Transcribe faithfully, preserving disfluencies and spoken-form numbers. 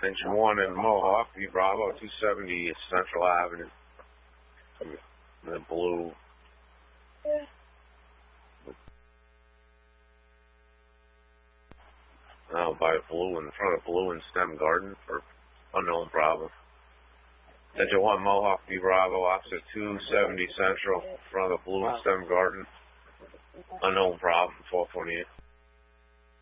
Engine one in Mohawk, V Bravo, two seventy Central Avenue. The blue. I'll buy blue in front of Blue and Stem Garden for unknown problem. Engine one Mohawk, V Bravo, opposite two seventy Central, in front of the Blue and Stem Garden. Unknown problem, four twenty-eight.